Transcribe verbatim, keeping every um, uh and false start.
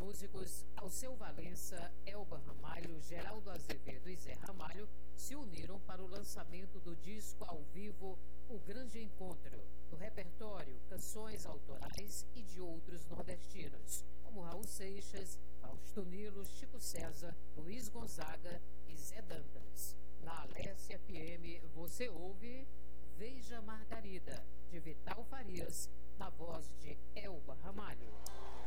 músicos Alceu Valença, Elba Ramalho, Geraldo Azevedo e Zé Ramalho se uniram para o lançamento do disco ao vivo O Grande Encontro, do repertório Canções Autorais e de outros nordestinos, como Raul Seixas, Fausto Nilo, Chico César, Luiz Gonzaga e Zé Dantas. Na Alesse F M você ouve Veja Margarida, de Vital Farias, na voz de Elba Ramalho.